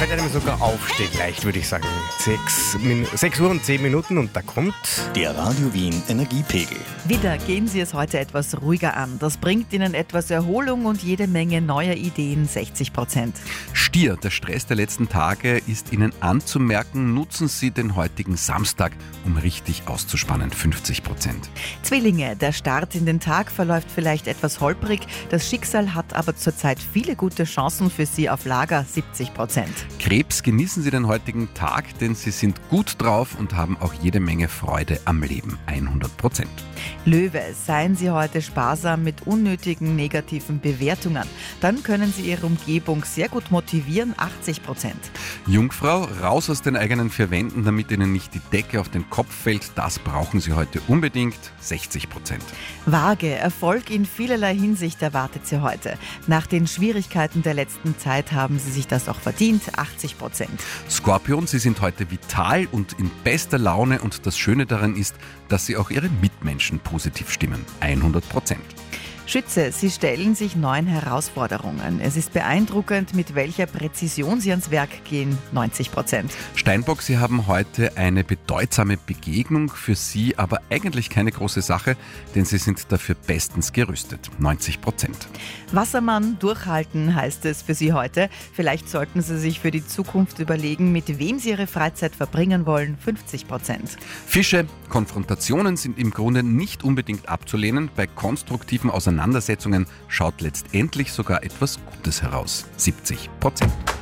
fällt einem sogar aufstehen leicht, würde ich sagen. 6 Uhr und 10 Minuten und da kommt... Der Radio Wien Energiepegel. Wieder gehen Sie es heute etwas ruhiger an. Das bringt Ihnen etwas Erholung und jede Menge neuer Ideen, 60%. Stier, der Stress der letzten Tage ist Ihnen anzumerken. Nutzen Sie den heutigen Samstag, um richtig auszuspannen, 50%. Zwillinge, der Start in den Tag verläuft vielleicht etwas holprig. Das Schicksal hat aber zurzeit viele gute Chancen für Sie auf Lager, 70%. Krebs, genießen Sie den heutigen Tag, denn Sie sind gut drauf und haben auch jede Menge Freude am Leben, 100%. Löwe, seien Sie heute sparsam mit unnötigen negativen Bewertungen. Dann können Sie Ihre Umgebung sehr gut motivieren, 80%. Jungfrau, raus aus den eigenen vier Wänden, damit Ihnen nicht die Decke auf den Kopf fällt. Das brauchen Sie heute unbedingt, 60%. Waage, Erfolg in vielerlei Hinsicht erwartet Sie heute. Nach den Schwierigkeiten der letzten Zeit haben Sie sich das auch verdient, 80%. Skorpion, Sie sind heute vital und in bester Laune und das Schöne daran ist, dass Sie auch Ihre Mitmenschen positiv stimmen, 100%. Schütze, Sie stellen sich neuen Herausforderungen. Es ist beeindruckend, mit welcher Präzision Sie ans Werk gehen, 90%. Steinbock, Sie haben heute eine bedeutsame Begegnung, für Sie aber eigentlich keine große Sache, denn Sie sind dafür bestens gerüstet, 90%. Wassermann, durchhalten heißt es für Sie heute. Vielleicht sollten Sie sich für die Zukunft überlegen, mit wem Sie Ihre Freizeit verbringen wollen, 50%. Fische, Konfrontationen sind im Grunde nicht unbedingt abzulehnen. Bei konstruktiven Auseinandersetzungen schaut letztendlich sogar etwas Gutes heraus, 70%.